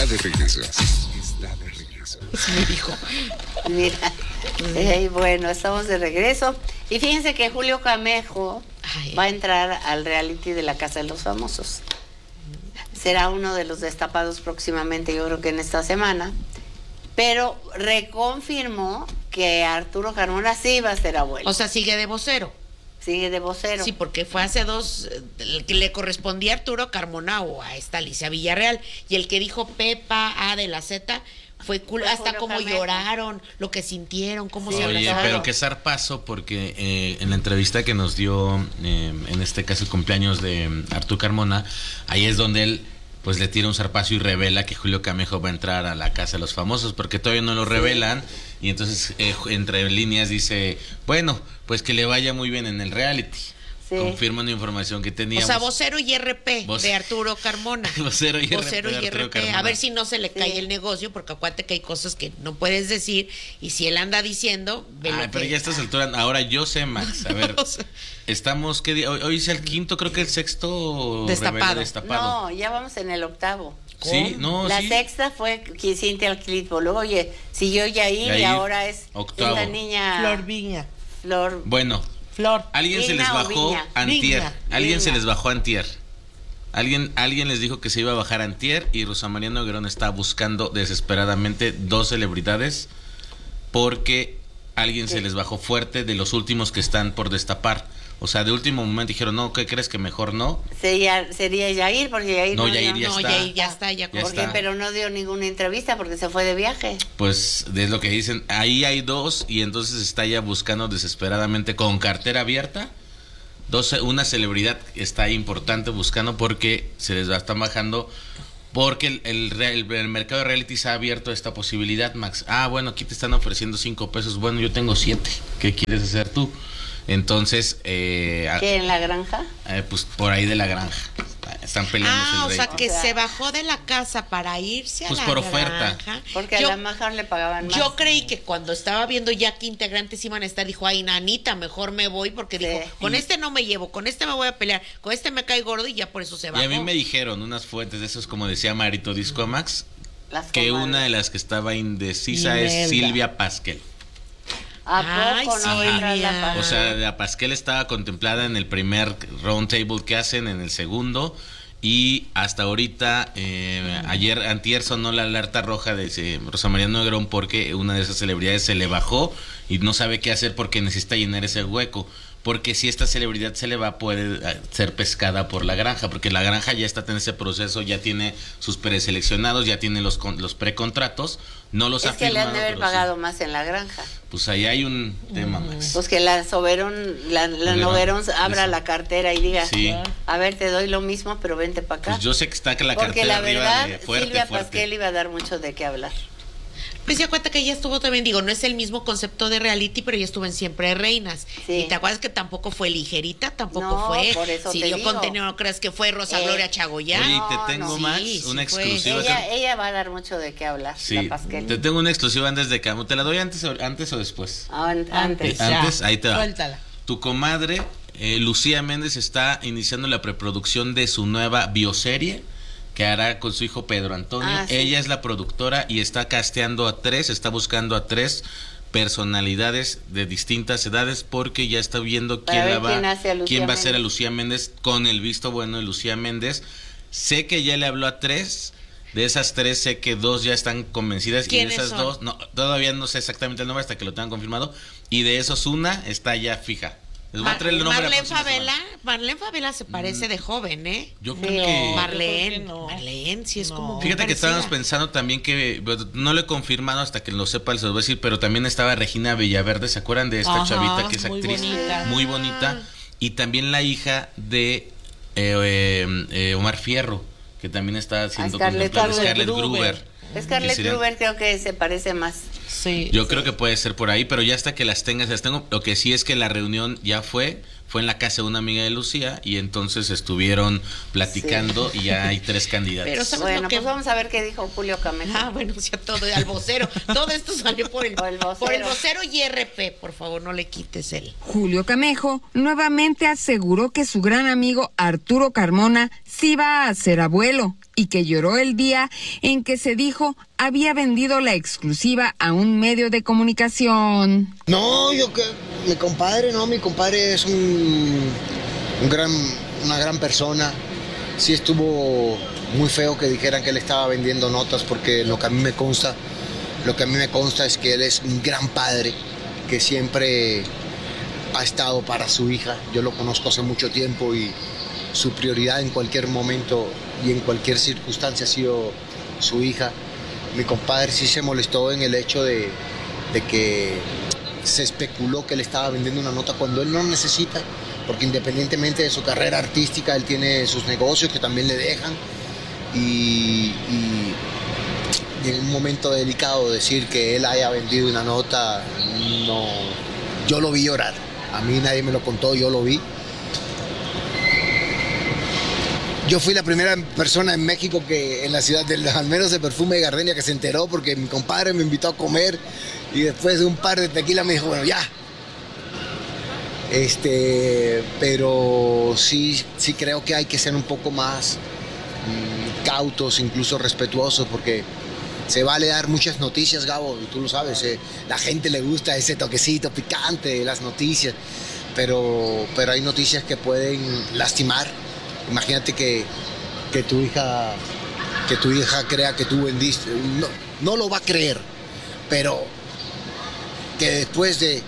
de regreso. Está de regreso. Me dijo. Mira, bueno, estamos de regreso. Y fíjense que Julio Camejo va a entrar al reality de la Casa de los Famosos. Será uno de los destapados próximamente, yo creo que en esta semana. Pero reconfirmó que Arturo Carmona sí va a ser abuelo. O sea, sigue de vocero. Sigue de vocero. Sí, porque fue hace 2, que le correspondía a Arturo Carmona o a esta Alicia Villarreal. Y el que dijo Pepa A de la Z fue cool, hasta cómo lloraron, lo que sintieron, cómo se abrazaron. Oye, pero qué zarpazo, porque en la entrevista que nos dio, en este caso el cumpleaños de Arturo Carmona, ahí es donde él pues le tira un zarpazo y revela que Julio Camejo va a entrar a la Casa de los Famosos, porque todavía no lo revelan, y entonces entre líneas dice, bueno, pues que le vaya muy bien en el reality. Sí. Confirman la información que teníamos. O sea, vocero y RP de Arturo Carmona. Vocero y RP. A ver si no se le cae el negocio, porque acuérdate que hay cosas que no puedes decir, y si él anda diciendo... pero ya a estas alturas, ahora yo sé, Max, a ver, estamos, ¿qué día? Hoy es el quinto, creo que el sexto destapado. No, ya vamos en el octavo. Sí, no, la sexta fue Cintia Clitbo, luego siguió Yair y ahora es octavo. Esta niña... Flor Viña. Bueno... Alguien se les bajó antier. Alguien se les bajó antier. Alguien les dijo que se iba a bajar antier, y Rosa María Noguerón está buscando desesperadamente 2 celebridades porque alguien se les bajó fuerte de los últimos que están por destapar. O sea, de último momento dijeron, no, ¿qué crees? Que mejor no. Sería Yair, porque Yair Yair ya está. Pero no dio ninguna entrevista porque se fue de viaje. Pues es lo que dicen, ahí hay 2, y entonces está ya buscando desesperadamente con cartera abierta. Una celebridad está ahí importante buscando porque se les están bajando, porque el mercado de reality se ha abierto a esta posibilidad, Max. Bueno, aquí te están ofreciendo 5 pesos, bueno, yo tengo 7, ¿qué quieres hacer tú? Entonces... ¿Qué, en la granja? Pues por ahí de la granja. Están peleando. O sea, que se bajó de la casa para irse a la por oferta. granja. Porque a la mejor le pagaban más. Yo creí que cuando estaba viendo ya que integrantes iban a estar, dijo, ay, nanita, mejor me voy, porque dijo, con este no me llevo, con este me voy a pelear, con este me cae gordo, y ya por eso se bajó. Y a mí me dijeron unas fuentes de esos, como decía Marito Discomax, que una de las que estaba indecisa es Silvia Pasquel. ¿A poco no entra la Pasquel? O sea, la Pasquel estaba contemplada en el primer round table que hacen, en el segundo, y hasta ahorita, antier sonó la alerta roja de Rosa María Noguerón, porque una de esas celebridades se le bajó y no sabe qué hacer porque necesita llenar ese hueco. Porque si esta celebridad se le va, puede ser pescada por la granja, porque la granja ya está en ese proceso, ya tiene sus preseleccionados, ya tiene los precontratos, no los ha firmado. Es que le han de haber pagado más en la granja. Pues ahí hay un tema, Max. Pues que la Noguerón abra la cartera y diga, a ver, te doy lo mismo, pero vente para acá. Pues yo sé que está la porque cartera la verdad, arriba de fuerte. Silvia Pasquel iba a dar mucho de qué hablar. Pues se cuenta que ella estuvo también, digo, no es el mismo concepto de reality, pero ella estuvo en Siempre Reinas. Sí. Y te acuerdas que tampoco fue ligerita, tampoco fue. Por eso si dio contenido, no creas que fue Rosa Gloria Chagoyán. Oye, te tengo más una exclusiva. Ella va a dar mucho de qué hablar, la Pasquel. Te tengo una exclusiva antes de que... ¿Te la doy antes o después? Antes, ahí te va. Suéltala. Tu comadre, Lucía Méndez, está iniciando la preproducción de su nueva bioserie que hará con su hijo Pedro Antonio. Ella es la productora y está casteando está buscando a 3 personalidades de distintas edades, porque ya está viendo quién va a ser a Lucía Méndez, con el visto bueno de Lucía Méndez. Sé que ya le habló a 3. De esas 3 sé que 2 ya están convencidas, y de esas 2 no, todavía no sé exactamente el nombre hasta que lo tengan confirmado, y de esos una está ya fija. Les voy a traer el nombre. Marlene Favela se parece de joven, ¿eh? Yo creo que... Marlene, sí es como... Fíjate que estábamos pensando también que, no lo he confirmado, hasta que lo sepa les voy a decir, pero también estaba Regina Villaverde, ¿se acuerdan de esta chavita que es actriz? Muy bonita. Y también la hija de Omar Fierro, que también está haciendo Scarlett Gruber. Scarlett Gruber creo que se parece más. Yo creo que puede ser por ahí, pero ya hasta que las tengo. Lo que sí es que la reunión ya fue fue en la casa de una amiga de Lucía y entonces estuvieron platicando y ya hay 3 candidatos. Pero bueno, pues vamos a ver qué dijo Julio Camejo. Bueno, o sea, todo al vocero. Todo esto salió por el vocero y RP, por favor, no le quites él. Julio Camejo nuevamente aseguró que su gran amigo Arturo Carmona sí va a ser abuelo y que lloró el día en que se dijo había vendido la exclusiva a un medio de comunicación. No, mi compadre es una gran persona. Sí estuvo muy feo que dijeran que él estaba vendiendo notas, porque lo que a mí me consta es que él es un gran padre, que siempre ha estado para su hija. Yo lo conozco hace mucho tiempo y su prioridad en cualquier momento y en cualquier circunstancia ha sido su hija. Mi compadre sí se molestó en el hecho de que se especuló que él estaba vendiendo una nota cuando él no necesita, porque independientemente de su carrera artística, él tiene sus negocios que también le dejan, y en un momento delicado decir que él haya vendido una nota, no, yo lo vi llorar, a mí nadie me lo contó, yo lo vi. Yo fui la primera persona en México que en la ciudad del Almeros de perfume de Gardenia que se enteró, porque mi compadre me invitó a comer y después de un par de tequila me dijo, bueno, ya. Pero sí creo que hay que ser un poco más cautos, incluso respetuosos, porque se vale dar muchas noticias, Gabo, y tú lo sabes, la gente le gusta ese toquecito picante de las noticias, pero hay noticias que pueden lastimar. Imagínate que tu hija crea que tú vendiste, no lo va a creer, pero que después de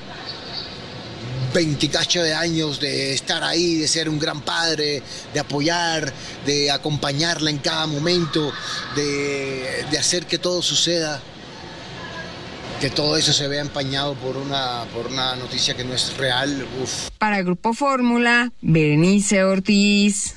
28 de años de estar ahí, de ser un gran padre, de apoyar, de acompañarla en cada momento, de hacer que todo suceda, que todo eso se vea empañado por una noticia que no es real. Uf. Para Grupo Fórmula, Berenice Ortiz.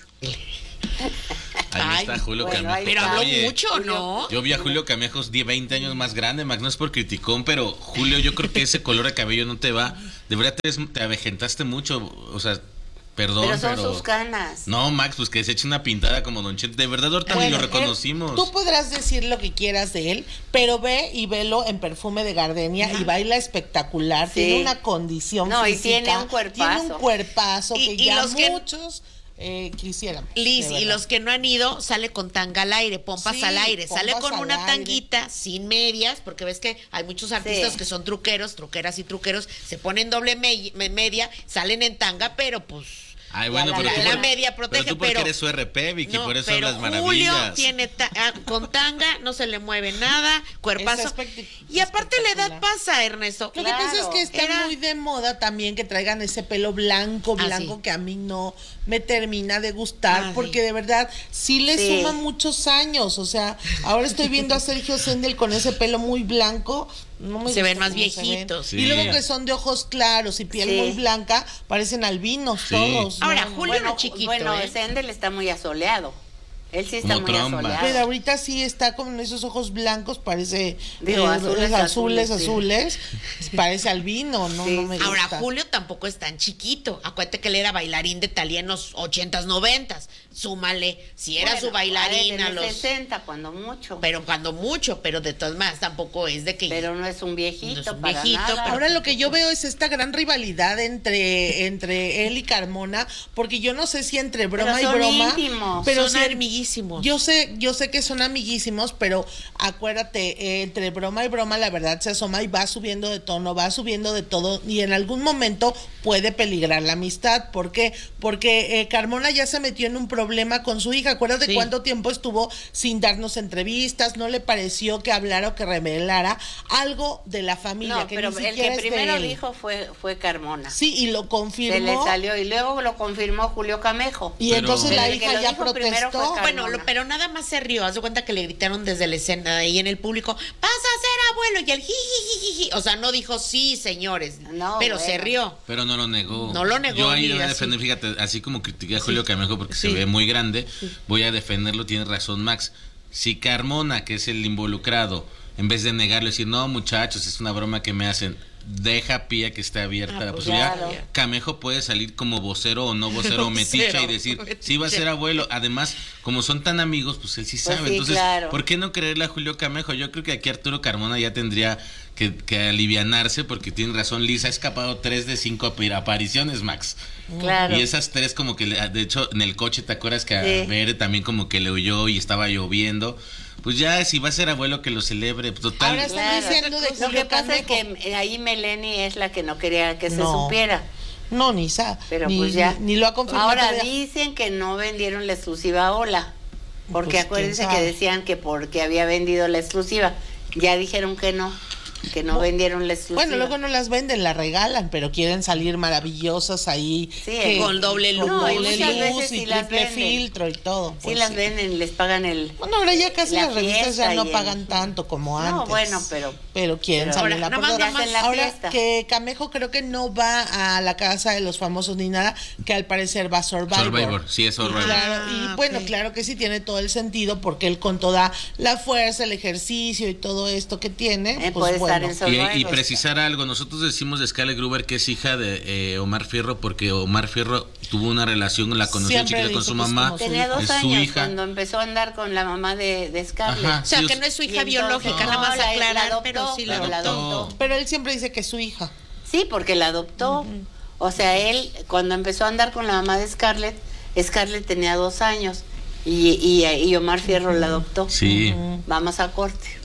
Ahí está Julio Camejo. Pero habló mucho, Julio, ¿no? Yo vi a Julio Camejos 20 años más grande, Max, no es por criticón, pero Julio, yo creo que ese color de cabello no te va. De verdad te avejentaste mucho, o sea, perdón, pero son sus canas. No, Max, pues que se eche una pintada como Don Chente. De verdad, ahorita ni lo reconocimos. Tú podrás decir lo que quieras de él, pero ve y velo en perfume de Gardenia y baila espectacular. Sí. Tiene una condición física. Y tiene un cuerpazo. Tiene un cuerpazo que ya los muchos... quisiéramos. Liz, y los que no han ido, sale con tanga al aire, pompas al aire, sale con una tanguita sin medias, porque ves que hay muchos artistas que son truqueras y truqueros, se ponen doble media, salen en tanga, pero pues Ay, bueno, pero la media protege, pero tú porque eres su RP, Vicky, por eso hablas maravillas. Julio tiene con tanga, no se le mueve nada, cuerpazo. Y aparte la edad pasa, Ernesto. Lo que pasa es que está muy de moda también que traigan ese pelo blanco que a mí no me termina de gustar, porque de verdad sí le suma muchos años. O sea, ahora estoy viendo a Sergio Sendel con ese pelo muy blanco. No me se ven más viejitos. Y luego que son de ojos claros y piel muy blanca, parecen albinos todos. Ahora, Julio no chiquito. Bueno, Sendel está muy asoleado. Él sí está muy asoleado. Pero ahorita sí está con esos ojos blancos, parece azules. Parece albino, ¿no? No me gusta. Ahora, Julio tampoco es tan chiquito. Acuérdate que él era bailarín de Thalía en los 80s, 90s. Súmale, si era su bailarín a los 60, cuando mucho. Pero de todas maneras tampoco es de que... Pero no es un viejito, no es un para viejito. nada. Ahora lo que yo veo es esta gran rivalidad entre él y Carmona, porque yo no sé si entre broma y broma... Íntimos. Pero son amiguísimos. Yo sé que son amiguísimos, pero acuérdate, entre broma y broma la verdad se asoma y va subiendo de tono, va subiendo de todo, y en algún momento puede peligrar la amistad. ¿Por qué? Porque Carmona ya se metió en un problema con su hija. Acuérdate cuánto tiempo estuvo sin darnos entrevistas, no le pareció que hablara o que revelara algo de la familia. No, pero el que primero dijo fue Carmona. Sí, y lo confirmó. Se le salió, y luego lo confirmó Julio Camejo. Y entonces la hija ya protestó. Bueno, pero nada más se rió. Haz de cuenta que le gritaron desde la escena ahí en el público, vas a ser abuelo, y el jijijiji. O sea, no dijo sí, señores, pero se rió. Pero no lo negó. No lo negó. Yo ahí voy a defender, fíjate, así como critiqué a Julio Camejo porque se ve muy grande, voy a defenderlo, tiene razón Max. Si Carmona, que es el involucrado, en vez de negarlo, decir, no muchachos, es una broma que me hacen, deja pie a que esté abierta la pues posibilidad. claro. Camejo puede salir como vocero o no vocero metiche y decir, sí va a ser abuelo. Además, como son tan amigos, pues él sí sabe. sí, Entonces, claro. ¿por qué no creerle a Julio Camejo? Yo creo que aquí Arturo Carmona ya tendría que alivianarse, porque tiene razón Lisa, ha escapado 3 de 5 apariciones, Max. Claro. Y esas 3 como que, de hecho, en el coche, ¿te acuerdas que a Sí. Bere también como que le huyó y estaba lloviendo? Pues ya, si va a ser abuelo, que lo celebre. Total. Ahora están Claro. diciendo de Lo que Julio pasa es Camejo. que ahí Meleni es la que no quería que se No. supiera. No, ni sabe. Pero ni, pues ya. Ni lo ha confirmado. Ahora todavía. dicen que no vendieron la exclusiva a Ola. Porque Pues, acuérdense quién que sabe. decían que porque había vendido la exclusiva. Ya dijeron que no vendieron la exclusiva. Bueno, luego no las venden, la regalan, pero quieren salir maravillosas ahí. Sí, con doble luz. No, y doble muchas veces luz y sí las triple venden. filtro y todo. Sí pues las venden, les pagan el... Bueno, ahora ya casi la las revistas ya fiesta no y pagan tanto como No, antes. bueno, pero quieren pero salir ahora, la nada más, portada. nada más. hacen la Ahora fiesta. que Camejo creo que no va a la casa de los famosos ni nada, que al parecer va a Survivor. Sí, es Survivor. Claro, y bueno, ok. claro que sí tiene todo el sentido, porque él con toda la fuerza, el ejercicio y todo esto que tiene, pues puede estar bueno. en Survivor. Y precisar algo, nosotros decimos de Scarlett Gruber que es hija de Omar Fierro, porque Omar Fierro tuvo una relación, la conoció Siempre chiquita con dice su que es mamá. como su Tenía 2 es su años hija. cuando empezó a andar con la mamá de Scarlett. Ajá. O sea, Sí, que no es su Y hija entonces, biológica, no, nada más la aclarar, adoptó, pero sí la pero la adoptó. adoptó. Pero él siempre dice que es su hija. Sí, porque la adoptó. O sea, él, cuando empezó a andar con la mamá de Scarlett, Scarlett tenía 2 años y Omar Fierro la adoptó. Sí. Vamos a corte.